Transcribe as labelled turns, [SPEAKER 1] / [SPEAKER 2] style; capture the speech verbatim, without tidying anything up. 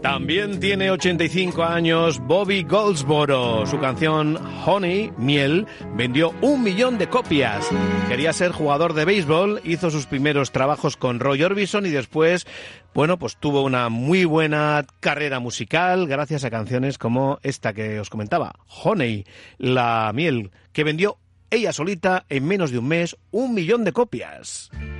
[SPEAKER 1] También tiene ochenta y cinco años Bobby Goldsboro. Su canción Honey, Miel, vendió un millón de copias. Quería ser jugador de béisbol, hizo sus primeros trabajos con Roy Orbison y después, bueno, pues tuvo una muy buena carrera musical gracias a canciones como esta que os comentaba, Honey, la miel, que vendió ella solita en menos de un mes un millón de copias.